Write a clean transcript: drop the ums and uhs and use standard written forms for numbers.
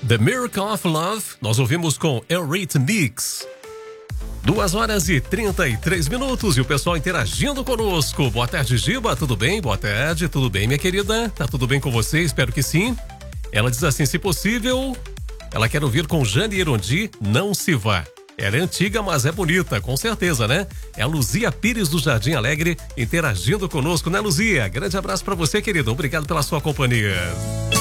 The Miracle of Love, nós ouvimos com Eurythmics. 2h33 e o pessoal interagindo conosco. Boa tarde, Giba, tudo bem? Boa tarde, tudo bem, minha querida? Tá tudo bem com você? Espero que sim. Ela diz assim, se possível, ela quer ouvir com Jane Irondi, Não Se Vá. Ela é antiga, mas é bonita, com certeza, né? É a Luzia Pires do Jardim Alegre interagindo conosco, né, Luzia? Grande abraço pra você, querida. Obrigado pela sua companhia.